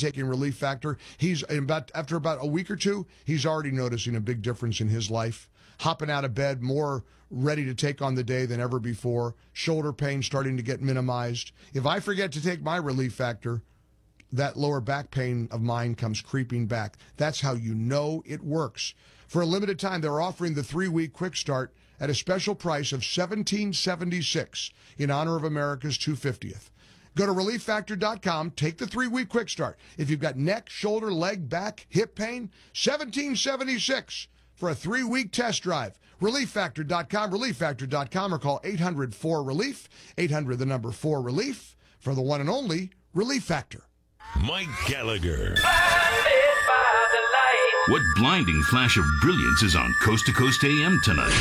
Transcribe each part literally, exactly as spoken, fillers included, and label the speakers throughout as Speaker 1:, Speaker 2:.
Speaker 1: taking Relief Factor, he's about after about a week or two, he's already noticing a big difference in his life. Hopping out of bed, more ready to take on the day than ever before. Shoulder pain starting to get minimized. If I forget to take my Relief Factor, that lower back pain of mine comes creeping back. That's how you know it works. For a limited time, they're offering the three-week quick start at a special price of seventeen seventy-six in honor of America's two hundred fiftieth. Go to relief factor dot com, take the three-week quick start. If you've got neck, shoulder, leg, back, hip pain, seventeen seventy-six for a three-week test drive. relief factor dot com, relief factor dot com, or call eight hundred four relief, eight hundred the number four relief, for the one and only Relief Factor.
Speaker 2: Mike Gallagher. What blinding flash of brilliance is on Coast to Coast A M tonight?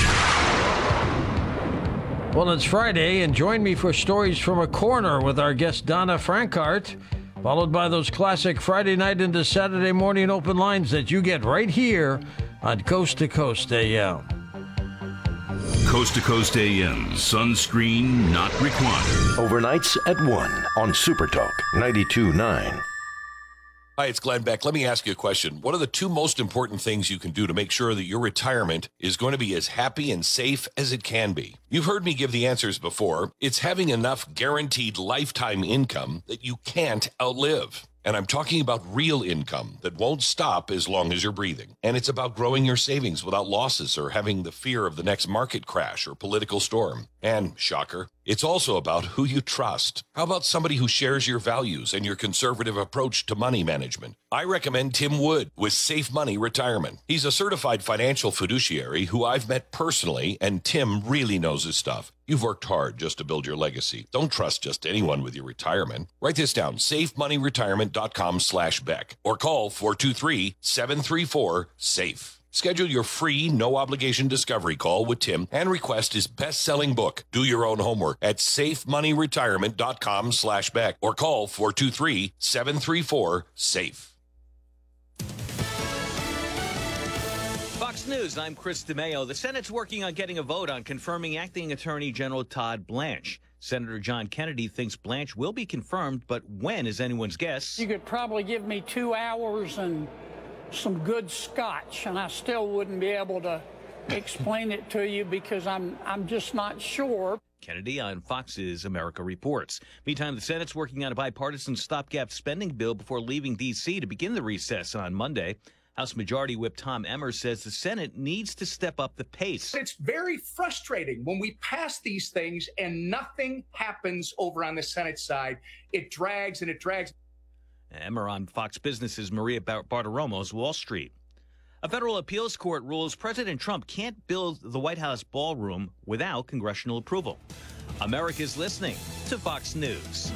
Speaker 3: Well, it's Friday, and join me for Stories from a Corner with our guest Donna Frankart, followed by those classic Friday night into Saturday morning open lines that you get right here on Coast to Coast A M.
Speaker 2: Coast to Coast A M, sunscreen not required.
Speaker 4: Overnights at one on Super Talk ninety-two point nine.
Speaker 5: Hi, it's Glenn Beck. Let me ask you a question. What are the two most important things you can do to make sure that your retirement is going to be as happy and safe as it can be? You've heard me give the answers before. It's having enough guaranteed lifetime income that you can't outlive. And I'm talking about real income that won't stop as long as you're breathing. And it's about growing your savings without losses or having the fear of the next market crash or political storm. And, shocker, it's also about who you trust. How about somebody who shares your values and your conservative approach to money management? I recommend Tim Wood with Safe Money Retirement. He's a certified financial fiduciary who I've met personally, and Tim really knows his stuff. You've worked hard just to build your legacy. Don't trust just anyone with your retirement. Write this down, safe money retirement dot com slash Beck, or call four two three, seven three four, SAFE. Schedule your free, no-obligation discovery call with Tim and request his best-selling book, Do Your Own Homework, at safe money retirement dot com slash Beck, or call four two three, seven three four, SAFE.
Speaker 6: Fox News, I'm Chris DeMeo. The Senate's working on getting a vote on confirming Acting Attorney General Todd Blanche. Senator John Kennedy thinks Blanche will be confirmed, but when is anyone's guess.
Speaker 7: You could probably give me two hours and some good scotch, and I still wouldn't be able to explain it to you because I'm I'm just not sure.
Speaker 6: Kennedy on Fox's America Reports. Meantime, the Senate's working on a bipartisan stopgap spending bill before leaving D C to begin the recess on Monday. House Majority Whip Tom Emmer says the Senate needs to step up the pace.
Speaker 8: It's very frustrating when we pass these things and nothing happens over on the Senate side. It drags and it drags.
Speaker 6: Emmer on Fox Business's Maria Bartiromo's Wall Street. A federal appeals court rules President Trump can't build the White House ballroom without congressional approval. America's listening to Fox News.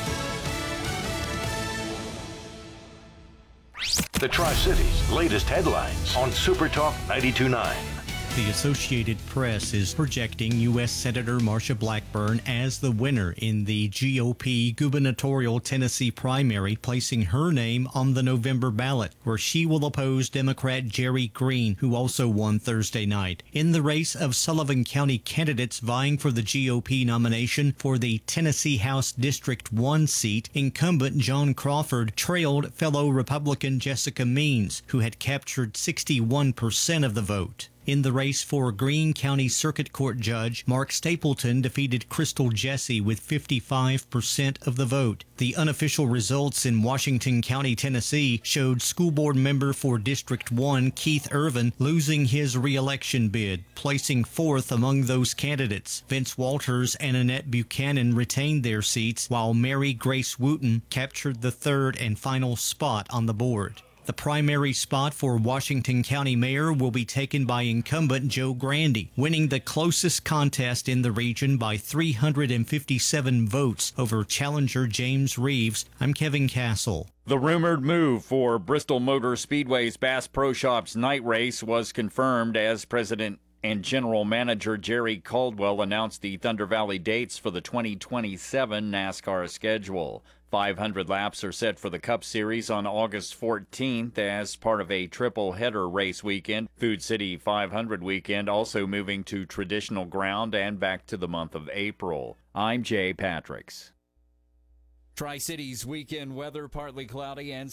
Speaker 4: The Tri-Cities' latest headlines on Super Talk ninety-two point nine.
Speaker 9: The Associated Press is projecting U S. Senator Marsha Blackburn as the winner in the G O P gubernatorial Tennessee primary, placing her name on the November ballot, where she will oppose Democrat Jerry Green, who also won Thursday night. In the race of Sullivan County candidates vying for the G O P nomination for the Tennessee House District one seat, incumbent John Crawford trailed fellow Republican Jessica Means, who had captured sixty-one percent of the vote. In the race for Greene County Circuit Court Judge, Mark Stapleton defeated Crystal Jesse with fifty-five percent of the vote. The unofficial results in Washington County, Tennessee, showed school board member for District one, Keith Irvin, losing his re-election bid, placing fourth among those candidates. Vince Walters and Annette Buchanan retained their seats, while Mary Grace Wooten captured the third and final spot on the board. The primary spot for Washington County Mayor will be taken by incumbent Joe Grandy, winning the closest contest in the region by three hundred fifty-seven votes over challenger James Reeves. I'm Kevin Castle.
Speaker 10: The rumored move for Bristol Motor Speedway's Bass Pro Shops night race was confirmed as President and General Manager Jerry Caldwell announced the Thunder Valley dates for the twenty twenty-seven NASCAR schedule. five hundred laps are set for the Cup Series on August fourteenth as part of a triple-header race weekend. Food City five hundred weekend also moving to traditional ground and back to the month of April. I'm Jay Patricks.
Speaker 11: Tri-Cities weekend weather, partly cloudy and